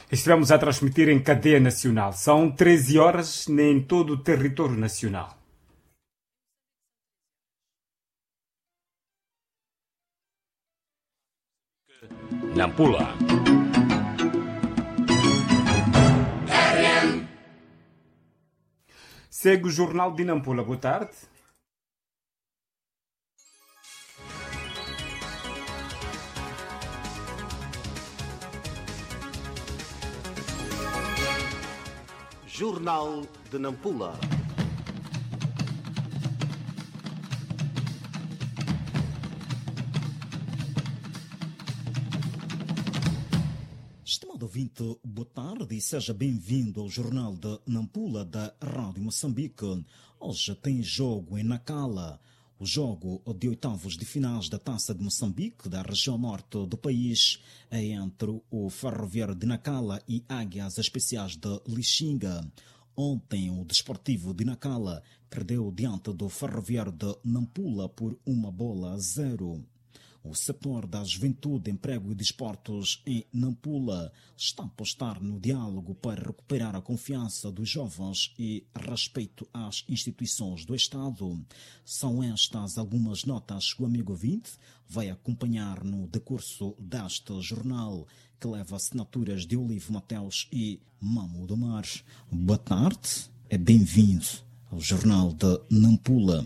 Estamos a transmitir em cadeia nacional. São 13 horas em todo o território nacional. Nampula. Segue o Jornal de Nampula. Boa tarde. Jornal de Nampula. Estimado ouvinte, boa tarde e seja bem-vindo ao Jornal de Nampula da Rádio Moçambique. Hoje tem jogo em Nacala. O jogo de oitavos de finais da Taça de Moçambique, da região norte do país, é entre o Ferroviário de Nacala e Águias Especiais de Lixinga. Ontem, o Desportivo de Nacala perdeu diante do Ferroviário de Nampula por 1-0. O setor da Juventude, Emprego e Desportos em Nampula está a apostar no diálogo para recuperar a confiança dos jovens e respeito às instituições do Estado. São estas algumas notas que o amigo ouvinte vai acompanhar no decurso deste jornal, que leva assinaturas de Olivo Mateus e Mamo do Mar. Boa tarde e bem-vindo ao Jornal de Nampula.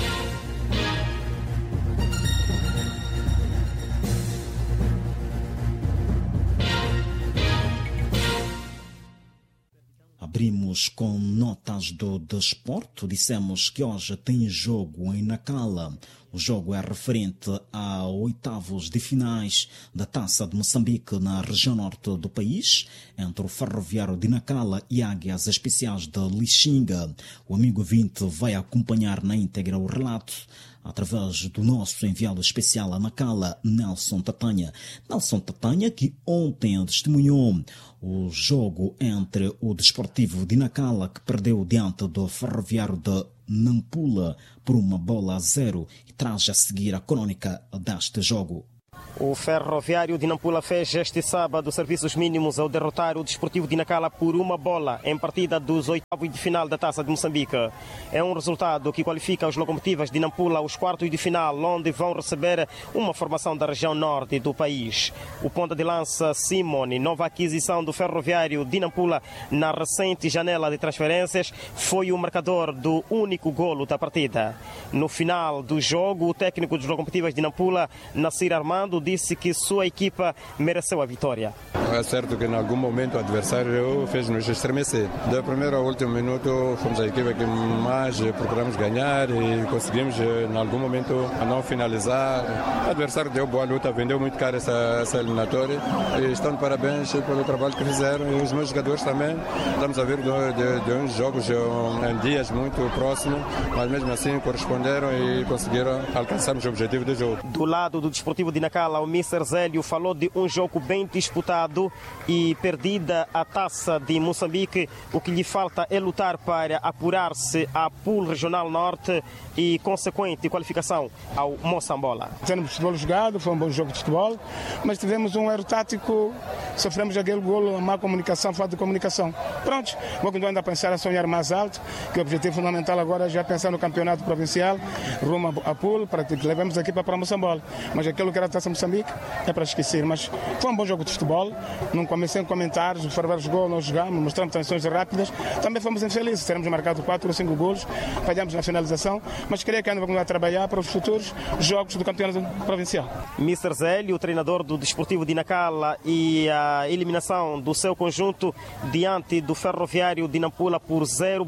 Abrimos com notas do desporto. Dissemos que hoje tem jogo em Nacala. O jogo é referente a oitavos de finais da Taça de Moçambique na região norte do país, entre o Ferroviário de Nacala e Águias Especiais de Lixinga. O amigo ouvinte vai acompanhar na íntegra o relato através do nosso enviado especial a Nacala, Nelson Tatanha. Nelson Tatanha, que ontem testemunhou o jogo entre o Desportivo de Nacala, que perdeu diante do Ferroviário de Nampula por 1-0, e traz a seguir a crônica deste jogo. O Ferroviário de Nampula fez este sábado serviços mínimos ao derrotar o Desportivo de Nacala por 1 em partida dos oitavos de final da Taça de Moçambique. É um resultado que qualifica os Locomotivas de Nampula aos quartos de final, onde vão receber uma formação da região norte do país. O ponta de lança Simone, nova aquisição do Ferroviário de Nampula na recente janela de transferências, foi o marcador do único golo da partida. No final do jogo, o técnico dos Locomotivas de Nampula, Nassir Armando, disse que sua equipa mereceu a vitória. É certo que em algum momento o adversário fez-nos estremecer. Do primeiro ao último minuto fomos a equipa que mais procuramos ganhar e conseguimos em algum momento não finalizar. O adversário deu boa luta, vendeu muito caro essa eliminatória e estão de parabéns pelo trabalho que fizeram, e os meus jogadores também. Estamos a ver de uns jogos em dias muito próximos, mas mesmo assim corresponderam e conseguiram alcançar o objetivo do jogo. Do lado do Desportivo de Nacala, o Mr. Zélio falou de um jogo bem disputado e perdida a Taça de Moçambique. O que lhe falta é lutar para apurar-se à Pool Regional Norte e consequente qualificação ao Moçambola. Temos futebol jogado, foi um bom jogo de futebol, mas tivemos um erro tático, sofremos aquele golo, má comunicação, falta de comunicação. Pronto, vou continuar a pensar, a sonhar mais alto, que o objetivo fundamental agora é já pensar no campeonato provincial, rumo à Pool, para que levemos a equipa para Moçambola. Mas aquilo que era a Taça Moçambique é para esquecer, mas foi um bom jogo de futebol. Não comecei em comentários, o Ferroviário jogou, nós jogamos, mostramos tensões rápidas. Também fomos infelizes, teremos marcado 4 ou 5 golos, falhamos na finalização, mas creio que ainda vamos trabalhar para os futuros jogos do campeonato provincial. Mr. Zélio, o treinador do Desportivo de Nacala, e a eliminação do seu conjunto diante do Ferroviário de Nampula por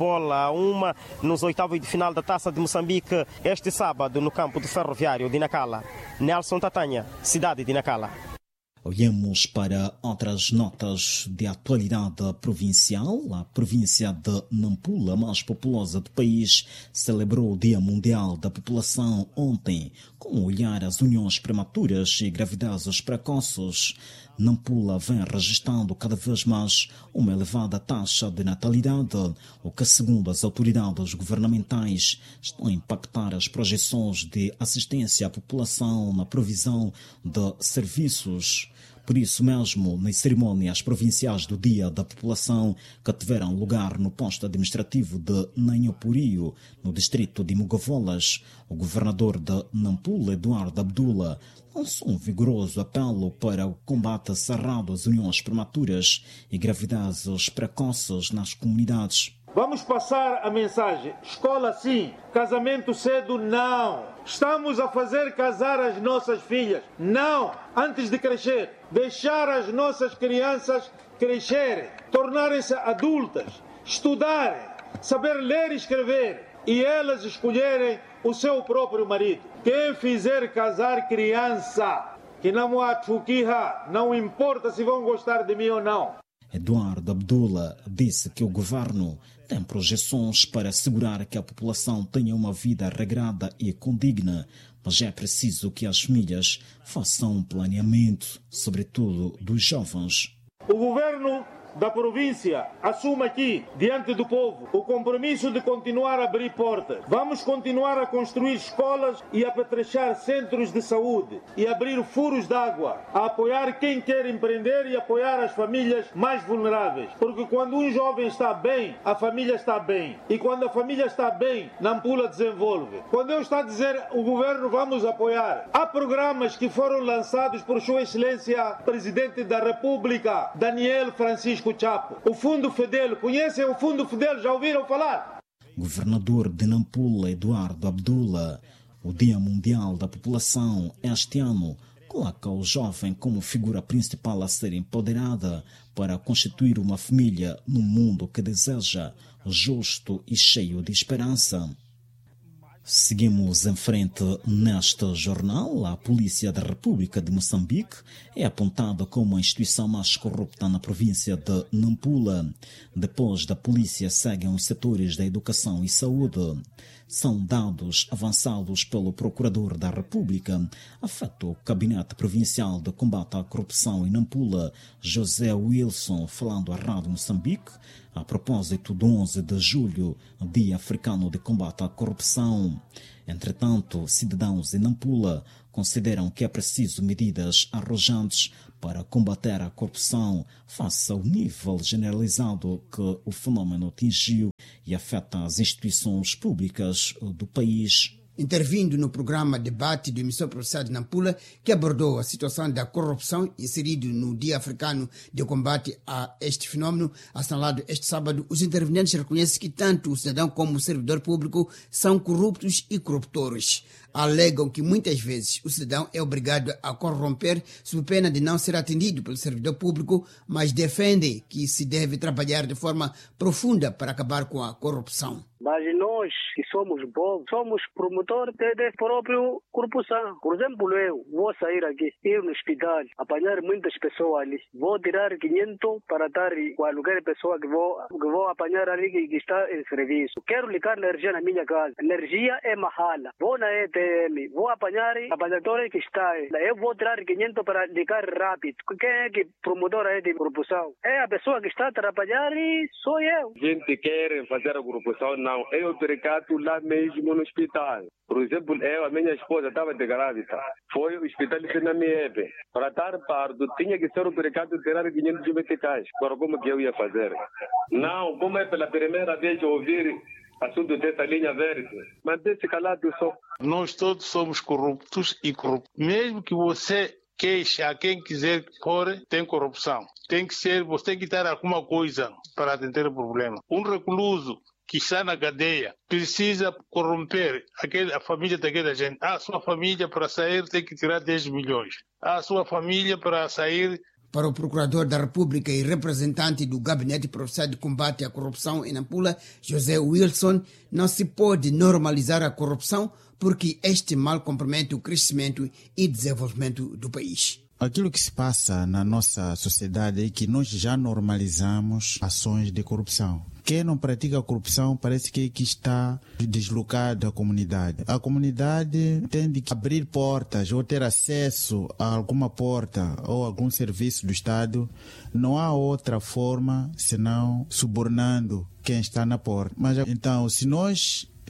0-1 nos oitavos de final da Taça de Moçambique este sábado no campo do Ferroviário de Nacala. Nelson Tatanha, cidade de Nacala. Olhamos para outras notas de atualidade provincial. A província de Nampula, a mais populosa do país, celebrou o Dia Mundial da População ontem, com um olhar às uniões prematuras e gravidezes precoces. Nampula vem registrando cada vez mais uma elevada taxa de natalidade, o que, segundo as autoridades governamentais, estão a impactar as projeções de assistência à população na provisão de serviços. Por isso mesmo, nas cerimônias provinciais do Dia da População que tiveram lugar no posto administrativo de Nanhopurio, no distrito de Mugavolas, o governador de Nampula, Eduardo Abdullah, lançou um vigoroso apelo para o combate cerrado às uniões prematuras e gravidezes precoces nas comunidades. Vamos passar a mensagem: escola sim, casamento cedo não. Estamos a fazer casar as nossas filhas, não, antes de crescer. Deixar as nossas crianças crescerem, tornarem-se adultas, estudarem, saber ler e escrever e elas escolherem o seu próprio marido. Quem fizer casar criança, que não há chuquiha, não importa se vão gostar de mim ou não. Eduardo Abdullah disse que o governo tem projeções para assegurar que a população tenha uma vida regrada e condigna, mas é preciso que as famílias façam um planeamento, sobretudo dos jovens. O governo da província assume aqui, diante do povo, o compromisso de continuar a abrir portas. Vamos continuar a construir escolas e a apetrechar centros de saúde e abrir furos de água, a apoiar quem quer empreender e apoiar as famílias mais vulneráveis. Porque quando um jovem está bem, a família está bem. E quando a família está bem, Nampula desenvolve. Quando eu estou a dizer o governo vamos apoiar, há programas que foram lançados por Sua Excelência Presidente da República, Daniel Francisco Chapo. O Fundo Fedel, conhecem o Fundo Fedel? Já ouviram falar? Governador de Nampula, Eduardo Abdullah, o Dia Mundial da População este ano coloca o jovem como figura principal a ser empoderada para constituir uma família num mundo que deseja, justo e cheio de esperança. Seguimos em frente neste jornal. A Polícia da República de Moçambique é apontada como a instituição mais corrupta na província de Nampula. Depois da polícia seguem os setores da educação e saúde. São dados avançados pelo Procurador da República, afeto o Gabinete Provincial de Combate à Corrupção em Nampula, José Wilson, falando à Rádio Moçambique, a propósito do 11 de julho, Dia Africano de Combate à Corrupção. Entretanto, cidadãos em Nampula consideram que é preciso medidas arrojantes para combater a corrupção face ao nível generalizado que o fenômeno atingiu e afeta as instituições públicas do país. Intervindo no programa Debate do emissor professor de Nampula, que abordou a situação da corrupção inserido no Dia Africano de Combate a este fenômeno, assinalado este sábado, os intervenientes reconhecem que tanto o cidadão como o servidor público são corruptos e corruptores. Alegam que muitas vezes o cidadão é obrigado a corromper sob pena de não ser atendido pelo servidor público, mas defendem que se deve trabalhar de forma profunda para acabar com a corrupção. Mas nós que somos bons, somos promotores da própria corrupção. Por exemplo, eu vou sair aqui, ir no hospital, apanhar muitas pessoas ali. Vou tirar 500 para dar qualquer pessoa que vou apanhar ali que está em serviço. Quero ligar energia na minha casa. Energia é mahala. Vou na ETM, vou apanhar a apanhadora que está aí. Eu vou tirar 500 para ligar rápido. Quem é que promotora é de corrupção? É a pessoa que está a trabalhar e sou eu. Gente quer fazer a corrupção, não. Eu obrigado lá mesmo no hospital. Por exemplo, a minha esposa estava de grávida. Foi o hospital de Namiebe. Para dar parto, tinha que ser obrigado a tirar 500 meticais. Agora, como que eu ia fazer? Não, como é pela primeira vez ouvir assunto dessa linha verde. Mas desse calado só. Nós todos somos corruptos e corruptos. Mesmo que você queixa a quem quiser que for, tem corrupção. Você tem que dar alguma coisa para atender o problema. Um recluso que está na cadeia precisa corromper a família daquela gente. A sua família para sair tem que tirar 10 milhões. A sua família para sair... Para o Procurador da República e representante do Gabinete Profissional de Combate à Corrupção em Nampula, José Wilson, não se pode normalizar a corrupção porque este mal compromete o crescimento e desenvolvimento do país. Aquilo que se passa na nossa sociedade é que nós já normalizamos ações de corrupção. Quem não pratica corrupção parece que está deslocado da comunidade. A comunidade tem de abrir portas ou ter acesso a alguma porta ou algum serviço do Estado. Não há outra forma senão subornando quem está na porta. Mas então, se nós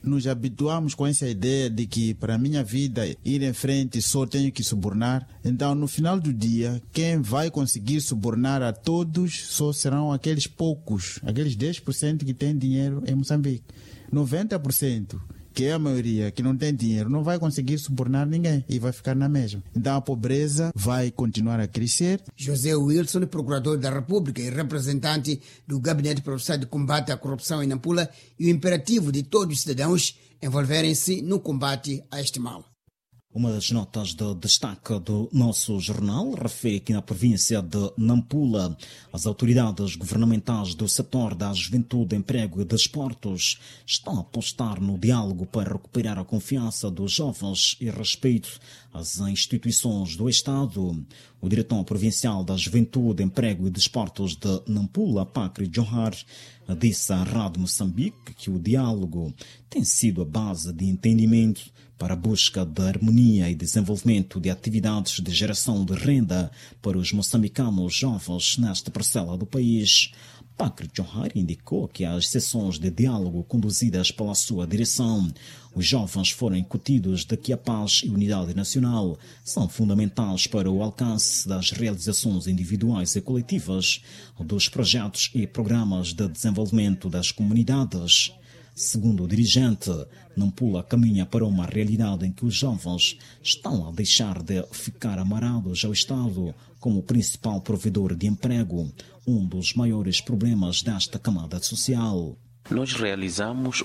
nos habituamos com essa ideia de que para a minha vida ir em frente só tenho que subornar. Então, no final do dia, quem vai conseguir subornar a todos só serão aqueles poucos, aqueles 10% que têm dinheiro em Moçambique. 90%, que é a maioria que não tem dinheiro, não vai conseguir subornar ninguém e vai ficar na mesma. Então a pobreza vai continuar a crescer. José Wilson, procurador da República e representante do Gabinete Profissional de Combate à Corrupção em Nampula, e o imperativo de todos os cidadãos envolverem-se no combate a este mal. Uma das notas de destaque do nosso jornal refere que na província de Nampula, as autoridades governamentais do setor da juventude, emprego e desportos estão a apostar no diálogo para recuperar a confiança dos jovens e respeito às instituições do Estado. O diretor provincial da Juventude, Emprego e Desportos de Nampula, Pacri Johar, disse à Rádio Moçambique que o diálogo tem sido a base de entendimento para a busca de harmonia e desenvolvimento de atividades de geração de renda para os moçambicanos jovens nesta parcela do país. Pacri Johar indicou que as sessões de diálogo conduzidas pela sua direção, os jovens foram incutidos de que a paz e unidade nacional são fundamentais para o alcance das realizações individuais e coletivas, dos projetos e programas de desenvolvimento das comunidades. Segundo o dirigente, Nampula caminha para uma realidade em que os jovens estão a deixar de ficar amarrados ao Estado como principal provedor de emprego, um dos maiores problemas desta camada social. Nós realizamos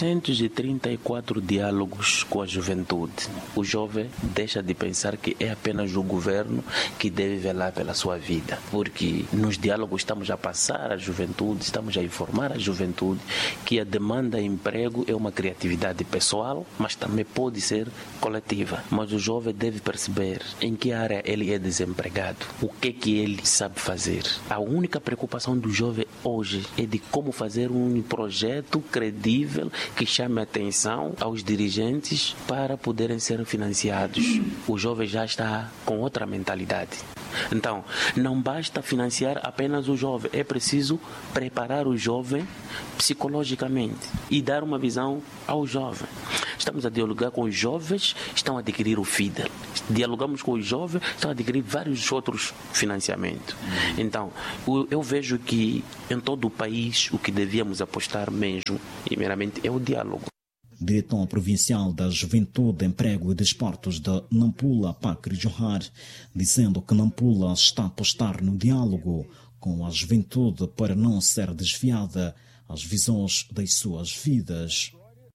834 diálogos com a juventude. O jovem deixa de pensar que é apenas o governo que deve velar pela sua vida, porque nos diálogos estamos a passar à juventude, estamos a informar a juventude que a demanda de emprego é uma criatividade pessoal, mas também pode ser coletiva. Mas o jovem deve perceber em que área ele é desempregado, o que ele sabe fazer. A única preocupação do jovem hoje é de como fazer um projeto credível que chame a atenção aos dirigentes para poderem ser financiados. O jovem já está com outra mentalidade. Então, não basta financiar apenas o jovem, é preciso preparar o jovem psicologicamente e dar uma visão ao jovem. Estamos a dialogar com os jovens, estão a adquirir o FIDEL. Dialogamos com os jovens, estão a adquirir vários outros financiamentos. Então, eu vejo que em todo o país o que devíamos apostar mesmo, primeiramente, é o diálogo. Diretor provincial da Juventude, Emprego e Desportos de Nampula, Pacri Johar, dizendo que Nampula está a apostar no diálogo com a juventude para não ser desviada às visões das suas vidas.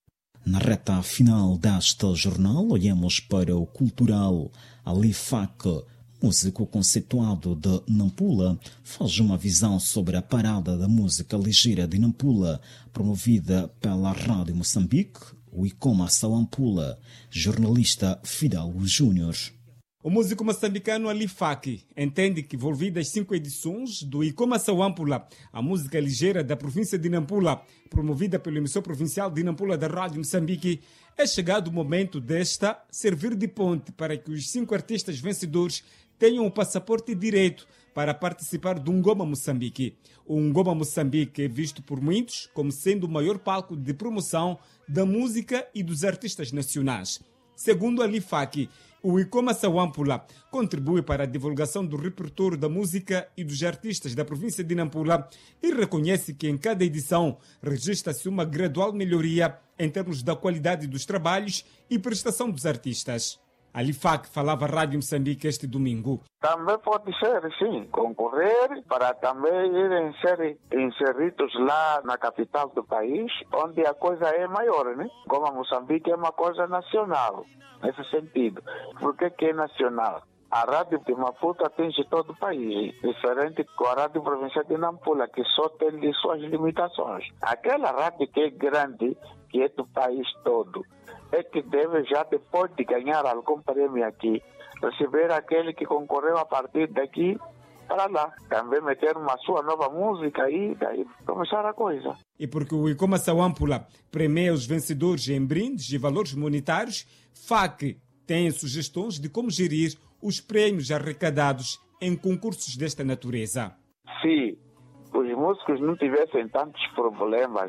Na reta final deste jornal, olhamos para o cultural. Ali Fak, músico conceituado de Nampula, faz uma visão sobre a parada da música ligeira de Nampula, promovida pela Rádio Moçambique, o Icoma Sawampula, jornalista Fidalgo Júnior. O músico moçambicano Ali Fak entende que, envolvidas 5 edições do Icoma Sawampula, a música ligeira da província de Nampula, promovida pelo emissor provincial de Nampula da Rádio Moçambique, é chegado o momento desta servir de ponte para que os 5 artistas vencedores tenham o passaporte direito para participar do Ngoma Moçambique. O Ngoma Moçambique é visto por muitos como sendo o maior palco de promoção da música e dos artistas nacionais. Segundo Ali Fak, o Icoma Sawampula contribui para a divulgação do repertório da música e dos artistas da província de Nampula e reconhece que em cada edição registra-se uma gradual melhoria em termos da qualidade dos trabalhos e prestação dos artistas. Ali Fak falava à Rádio Moçambique este domingo. Também pode ser, sim, concorrer para também irem ser inseridos lá na capital do país, onde a coisa é maior, né? Como a Moçambique é uma coisa nacional, nesse sentido. Por que é nacional? A Rádio de Maputo atinge todo o país, diferente com a Rádio Provincial de Nampula, que só tem suas limitações. Aquela rádio que é grande, que é do país todo, é que deve já, depois de ganhar algum prêmio aqui, receber aquele que concorreu a partir daqui para lá. Também meter uma sua nova música e daí começar a coisa. E porque o Icoma Sawampula premia os vencedores em brindes e valores monetários, FAC tem sugestões de como gerir os prêmios arrecadados em concursos desta natureza. Se os músicos não tivessem tantos problemas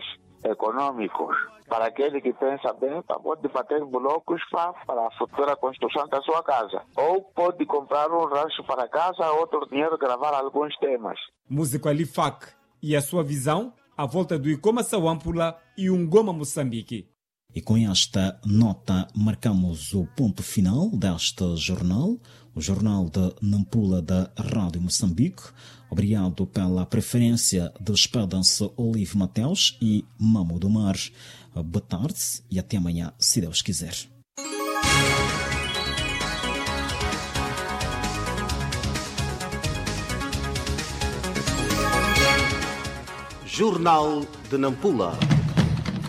econômicos. Para aquele que pensa bem, pode bater blocos para a futura construção da sua casa. Ou pode comprar um rancho para casa, outro dinheiro gravar alguns temas. Músico Ali Fak e a sua visão à volta do Icoma Sawampula e Ungoma Moçambique. E com esta nota marcamos o ponto final deste jornal, o Jornal de Nampula da Rádio Moçambique. Obrigado pela preferência de Espedance Olive Mateus e Mamo do Mar. Boa tarde e até amanhã, se Deus quiser. Jornal de Nampula.